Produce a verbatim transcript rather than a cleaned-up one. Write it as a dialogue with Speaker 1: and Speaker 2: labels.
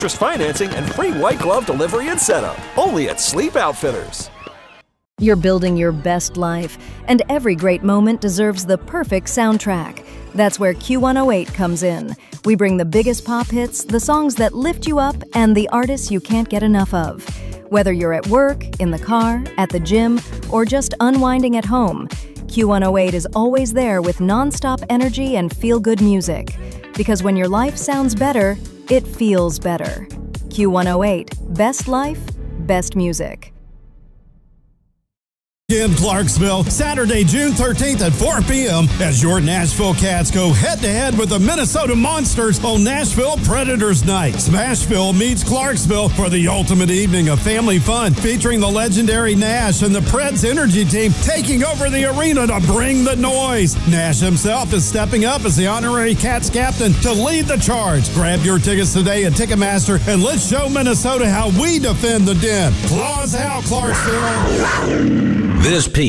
Speaker 1: Just financing and free white glove delivery and setup. Only at Sleep Outfitters.
Speaker 2: You're building your best life, and every great moment deserves the perfect soundtrack. That's where Q one oh eight comes in. We bring the biggest pop hits, the songs that lift you up, and the artists you can't get enough of. Whether you're at work, in the car, at the gym, or just unwinding at home, Q one oh eight is always there with non-stop energy and feel-good music. Because when your life sounds better, it feels better. Q one oh eight, best life, best music.
Speaker 3: In Clarksville, Saturday, June thirteenth at four p.m. as your Nashville Cats go head-to-head with the Minnesota Monsters on Nashville Predators Night. Smashville meets Clarksville for the ultimate evening of family fun, featuring the legendary Nash and the Preds Energy team taking over the arena to bring the noise. Nash himself is stepping up as the honorary Cats captain to lead the charge. Grab your tickets today at Ticketmaster and let's show Minnesota how we defend the Den. Claws out, Clarksville!
Speaker 4: This piece